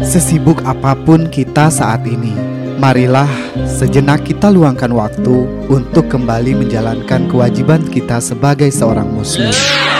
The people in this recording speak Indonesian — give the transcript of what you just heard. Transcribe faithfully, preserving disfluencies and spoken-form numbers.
Sesibuk apapun kita saat ini, marilah sejenak kita luangkan waktu untuk kembali menjalankan kewajiban kita sebagai seorang muslim.